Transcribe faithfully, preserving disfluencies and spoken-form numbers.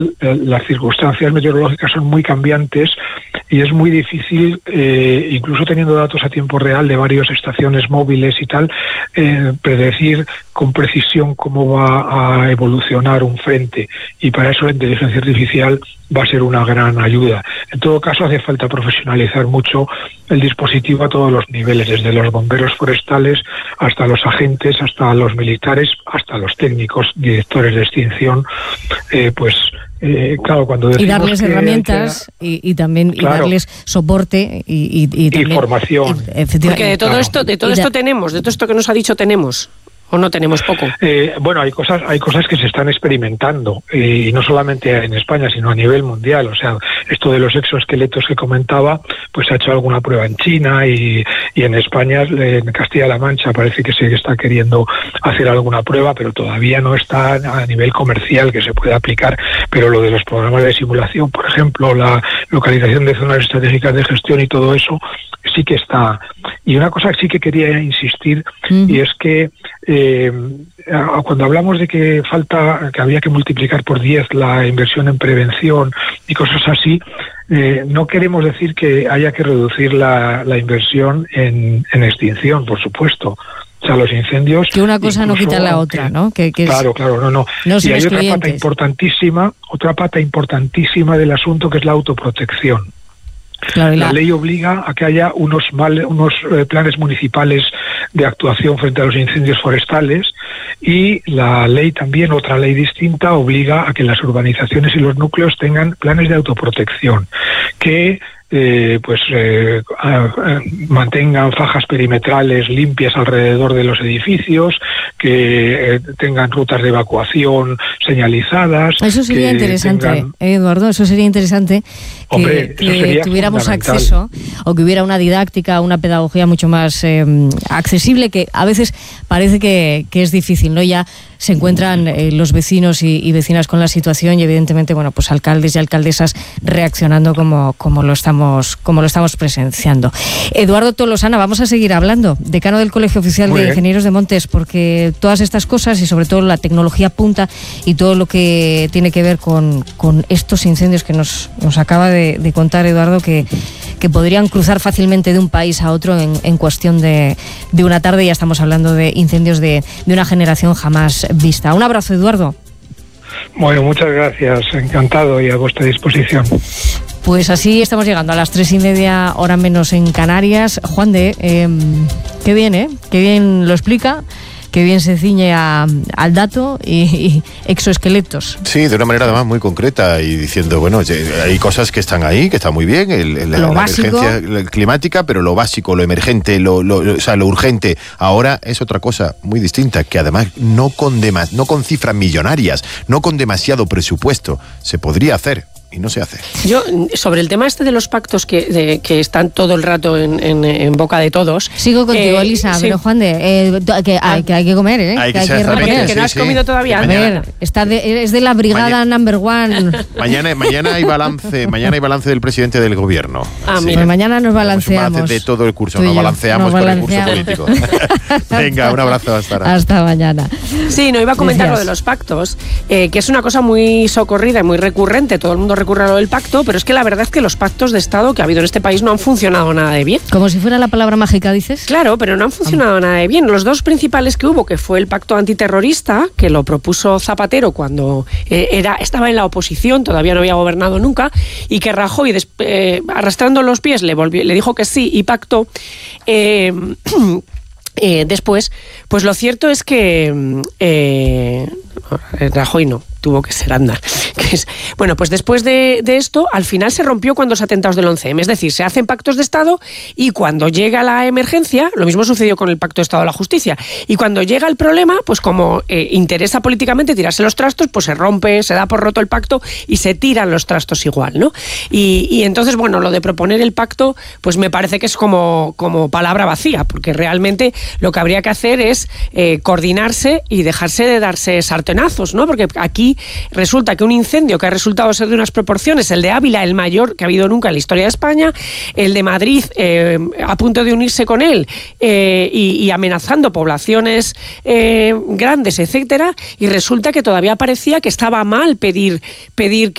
las circunstancias meteorológicas son muy cambiantes y es muy difícil, eh, incluso teniendo datos a tiempo real de varias estaciones móviles y tal, eh, predecir con precisión cómo va a evolucionar un frente, y para eso la inteligencia artificial va a ser una gran ayuda. En todo caso, hace falta profesionalizar mucho el dispositivo a todos los niveles, desde los bomberos forestales hasta los agentes, hasta los militares, hasta los técnicos, directores de extinción, eh, pues Eh, claro, cuando y darles que herramientas que, y, y también claro, y darles soporte y, y, y también información. Y, porque de todo claro. esto, de todo esto da, tenemos, de todo esto que nos ha dicho tenemos. ¿O no tenemos poco? Eh, bueno, hay cosas hay cosas que se están experimentando, y no solamente en España, sino a nivel mundial. O sea, esto de los exoesqueletos que comentaba, pues se ha hecho alguna prueba en China y, y en España, en Castilla-La Mancha, parece que se está queriendo hacer alguna prueba, pero todavía no está a nivel comercial que se pueda aplicar. Pero lo de los programas de simulación, por ejemplo, la localización de zonas estratégicas de gestión y todo eso, sí que está. Y una cosa que sí que quería insistir, mm. y es que eh, cuando hablamos de que falta, que había que multiplicar por diez la inversión en prevención y cosas así, eh, no queremos decir que haya que reducir la, la inversión en, en extinción, por supuesto. O sea, los incendios... Que una cosa no quita la otra, que, ¿no? Que, que claro, claro, no, no. no y hay otra pata importantísima, otra pata importantísima del asunto, que es la autoprotección. Claro, la... la ley obliga a que haya unos mal, unos eh, planes municipales de actuación frente a los incendios forestales, y la ley también, otra ley distinta, obliga a que las urbanizaciones y los núcleos tengan planes de autoprotección que Eh, pues eh, eh, mantengan fajas perimetrales limpias alrededor de los edificios, que eh, tengan rutas de evacuación señalizadas. Eso sería interesante, tengan... Eduardo, eso sería interesante que, Hombre, que sería tuviéramos acceso, o que hubiera una didáctica, una pedagogía mucho más eh, accesible, que a veces parece que, que es difícil, ¿no? Ya se encuentran eh, los vecinos y, y vecinas con la situación, y evidentemente, bueno, pues alcaldes y alcaldesas reaccionando como, como lo estamos como lo estamos presenciando. Eduardo Tolosana, vamos a seguir hablando, decano del Colegio Oficial Muy de bien. Ingenieros de Montes, porque todas estas cosas, y sobre todo la tecnología punta y todo lo que tiene que ver con, con estos incendios que nos, nos acaba de, de contar Eduardo, que, que podrían cruzar fácilmente de un país a otro en, en cuestión de, de una tarde. Ya estamos hablando de incendios de, de una generación jamás vista. Un abrazo, Eduardo. Bueno, muchas gracias, encantado y a vuestra disposición. Pues así estamos llegando a las tres y media, hora menos en Canarias. Juan de, eh, qué bien, ¿eh? Qué bien lo explica, qué bien se ciñe a, al dato, y, y exoesqueletos. Sí, de una manera además muy concreta, y diciendo, bueno, hay cosas que están ahí, que están muy bien, el, el, lo la básico, emergencia climática, pero lo básico, lo emergente, lo, lo, o sea, lo urgente, ahora es otra cosa muy distinta, que además no con, demas, no con cifras millonarias, no con demasiado presupuesto, se podría hacer. Y no se hace. Yo, sobre el tema este de los pactos que, de, que están todo el rato en, en, en boca de todos... Sigo contigo, eh, Elisa, sí. Pero Juan de... Eh, que, hay, ah. que hay que comer, ¿eh? Hay que, que, hay que reponer. Que no has sí, comido sí. todavía. A ver, está de, es de la brigada mañana, number one. Mañana, mañana hay balance mañana hay balance del presidente del gobierno. Ah, sí. Pues mañana nos balanceamos. Balance de todo el curso, nos balanceamos nos con el curso político. Venga, un abrazo, hasta ahora. Hasta mañana. Sí, no, iba a comentar Decías. lo de los pactos, eh, que es una cosa muy socorrida y muy recurrente, todo el mundo recurre a lo del pacto, pero es que la verdad es que los pactos de Estado que ha habido en este país no han funcionado nada de bien. Como si fuera la palabra mágica, dices. Claro, pero no han funcionado nada de bien. Los dos principales que hubo, que fue el pacto antiterrorista, que lo propuso Zapatero cuando eh, era estaba en la oposición, todavía no había gobernado nunca, y que Rajoy, des, eh, arrastrando los pies, le, volvió, le dijo que sí y pactó. Eh, eh, después, pues lo cierto es que eh, Rajoy no. Tuvo que ser Aznar. Que es, bueno, pues después de, de esto, al final se rompió cuando los atentados del once eme. Es decir, se hacen pactos de Estado, y cuando llega la emergencia, lo mismo sucedió con el Pacto de Estado de la Justicia, y cuando llega el problema, pues como eh, interesa políticamente tirarse los trastos, pues se rompe, se da por roto el pacto y se tiran los trastos igual, ¿no? Y, y entonces, bueno, lo de proponer el pacto, pues me parece que es como, como palabra vacía, porque realmente lo que habría que hacer es eh, coordinarse y dejarse de darse sartenazos, ¿no? Porque aquí resulta que un incendio que ha resultado ser de unas proporciones, el de Ávila, el mayor que ha habido nunca en la historia de España, el de Madrid eh, a punto de unirse con él eh, y, y amenazando poblaciones eh, grandes, etcétera, y resulta que todavía parecía que estaba mal pedir, pedir que